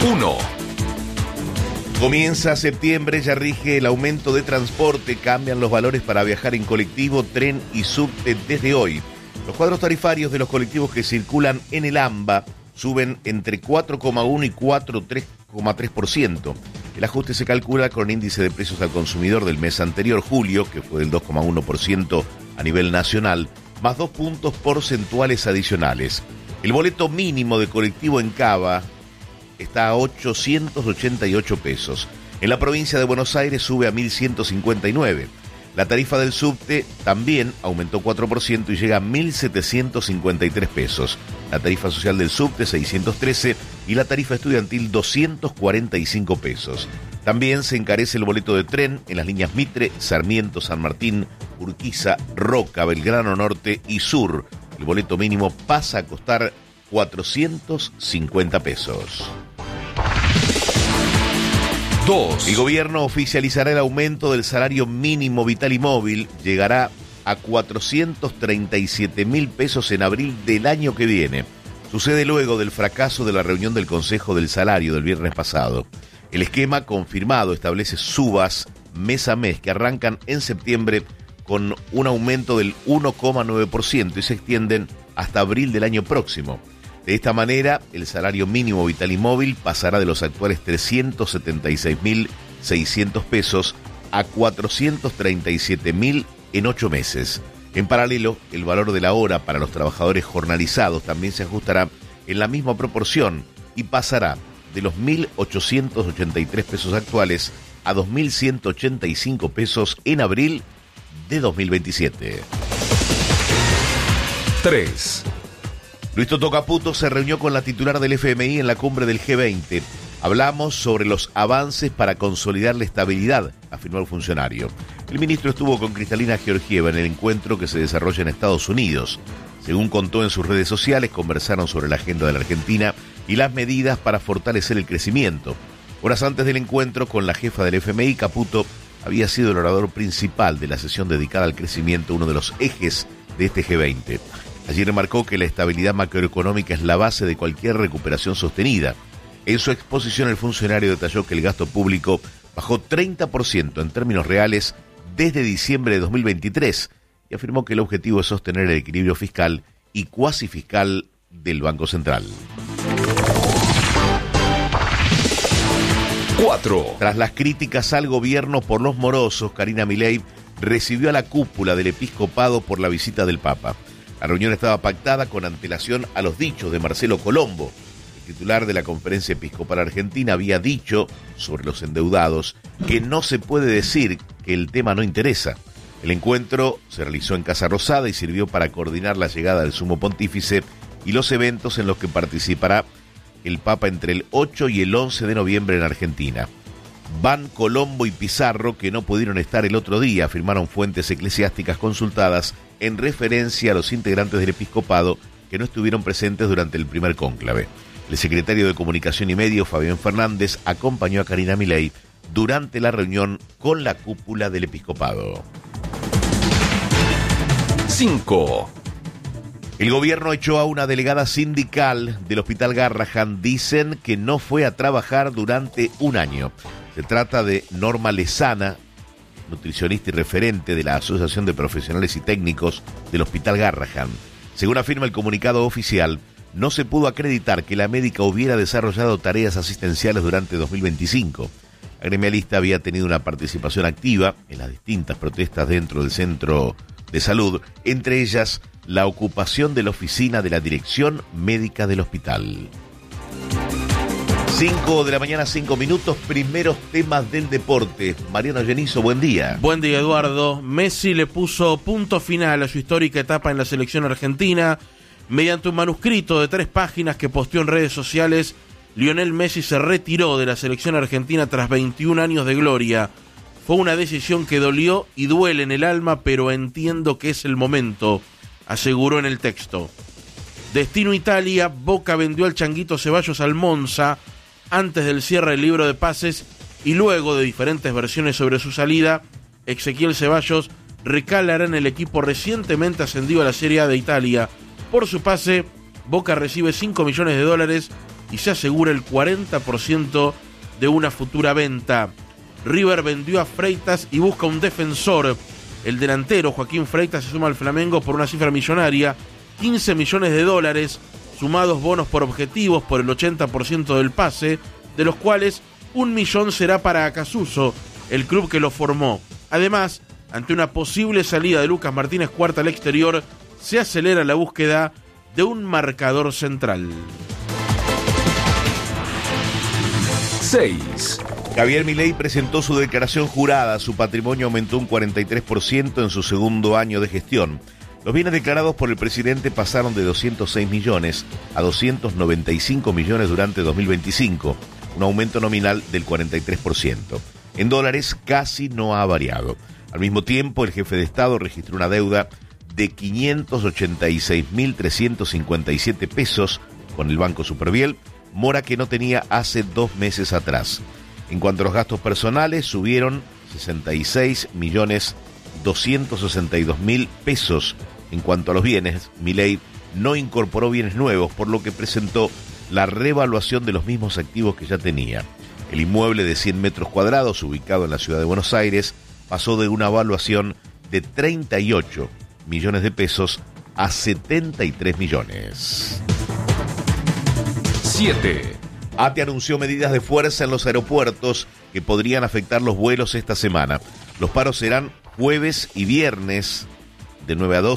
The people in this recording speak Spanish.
1. Comienza septiembre, ya rige el aumento de transporte, cambian los valores para viajar en colectivo, tren y subte desde hoy. Los cuadros tarifarios de los colectivos que circulan en el AMBA suben entre 4,1 y 4,3%. El ajuste se calcula con el índice de precios al consumidor del mes anterior, julio, que fue del 2,1% a nivel nacional, más 2 puntos porcentuales adicionales. El boleto mínimo de colectivo en Cava está a 888 pesos. En la provincia de Buenos Aires sube a 1.159. La tarifa del subte también aumentó 4% y llega a 1.753 pesos. La tarifa social del subte 613 y la tarifa estudiantil 245 pesos. También se encarece el boleto de tren en las líneas Mitre, Sarmiento, San Martín, Urquiza, Roca, Belgrano Norte y Sur. El boleto mínimo pasa a costar 450 pesos. 2. El gobierno oficializará el aumento del salario mínimo vital y móvil. Llegará a 437.000 pesos en abril del año que viene. Sucede luego del fracaso de la reunión del Consejo del Salario del viernes pasado. El esquema confirmado establece subas mes a mes que arrancan en septiembre con un aumento del 1,9% y se extienden hasta abril del año próximo. De esta manera, el salario mínimo vital y móvil pasará de los actuales 376.600 pesos a 437.000 en 8 meses. En paralelo, el valor de la hora para los trabajadores jornalizados también se ajustará en la misma proporción y pasará de los 1.883 pesos actuales a 2.185 pesos en abril de 2027. 3. Luis Toto Caputo se reunió con la titular del FMI en la cumbre del G20. Hablamos sobre los avances para consolidar la estabilidad, afirmó el funcionario. El ministro estuvo con Cristalina Georgieva en el encuentro que se desarrolla en Estados Unidos. Según contó en sus redes sociales, conversaron sobre la agenda de la Argentina y las medidas para fortalecer el crecimiento. Horas antes del encuentro con la jefa del FMI, Caputo había sido el orador principal de la sesión dedicada al crecimiento, uno de los ejes de este G20. Allí remarcó que la estabilidad macroeconómica es la base de cualquier recuperación sostenida. En su exposición, el funcionario detalló que el gasto público bajó 30% en términos reales desde diciembre de 2023 y afirmó que el objetivo es sostener el equilibrio fiscal y cuasi fiscal del Banco Central. 4. Tras las críticas al gobierno por los morosos, Karina Milei recibió a la cúpula del episcopado por la visita del Papa. La reunión estaba pactada con antelación a los dichos de Marcelo Colombo. El titular de la Conferencia Episcopal Argentina había dicho sobre los endeudados que no se puede decir que el tema no interesa. El encuentro se realizó en Casa Rosada y sirvió para coordinar la llegada del Sumo Pontífice y los eventos en los que participará el Papa entre el 8 y el 11 de noviembre en Argentina. Van Colombo y Pizarro, que no pudieron estar el otro día, afirmaron fuentes eclesiásticas consultadas en referencia a los integrantes del episcopado que no estuvieron presentes durante el primer cónclave. El secretario de Comunicación y Medios, Fabián Fernández, acompañó a Karina Milei durante la reunión con la cúpula del episcopado. 5. El gobierno echó a una delegada sindical del Hospital Garrahan. Dicen que no fue a trabajar durante un año. Se trata de Norma Lezana, nutricionista y referente de la Asociación de Profesionales y Técnicos del Hospital Garrahan. Según afirma el comunicado oficial, no se pudo acreditar que la médica hubiera desarrollado tareas asistenciales durante 2025. La gremialista había tenido una participación activa en las distintas protestas dentro del centro de salud, entre ellas la ocupación de la oficina de la Dirección Médica del hospital. 5 de la mañana, 5 minutos, primeros temas del deporte. Mariano Genizo, buen día. Buen día, Eduardo. Messi le puso punto final a su histórica etapa en la selección argentina. Mediante un manuscrito de 3 páginas que posteó en redes sociales, Lionel Messi se retiró de la selección argentina tras 21 años de gloria. Fue una decisión que dolió y duele en el alma, pero entiendo que es el momento, aseguró en el texto. Destino Italia, Boca vendió al Changuito Ceballos al Monza antes del cierre del libro de pases y luego de diferentes versiones sobre su salida, Ezequiel Ceballos recalará en el equipo recientemente ascendido a la Serie A de Italia. Por su pase, Boca recibe $5 millones y se asegura el 40% de una futura venta. River vendió a Freitas y busca un defensor. El delantero Joaquín Freitas se suma al Flamengo por una cifra millonaria, $15 millones, sumados bonos por objetivos por el 80% del pase, de los cuales $1 millón será para Acasuso, el club que lo formó. Además, ante una posible salida de Lucas Martínez Cuarta al exterior, se acelera la búsqueda de un marcador central. 6. Javier Milei presentó su declaración jurada. Su patrimonio aumentó un 43% en su segundo año de gestión. Los bienes declarados por el presidente pasaron de 206 millones a 295 millones durante 2025, un aumento nominal del 43%. En dólares casi no ha variado. Al mismo tiempo, el jefe de Estado registró una deuda de 586.357 pesos con el Banco Superviel, mora que no tenía hace 2 meses atrás. En cuanto a los gastos personales, subieron 66.262.000 pesos. En cuanto a los bienes, Milei no incorporó bienes nuevos, por lo que presentó la revaluación de los mismos activos que ya tenía. El inmueble de 100 metros cuadrados, ubicado en la ciudad de Buenos Aires, pasó de una evaluación de 38 millones de pesos a 73 millones. 7. ATE anunció medidas de fuerza en los aeropuertos que podrían afectar los vuelos esta semana. Los paros serán jueves y viernes de 9 a 12.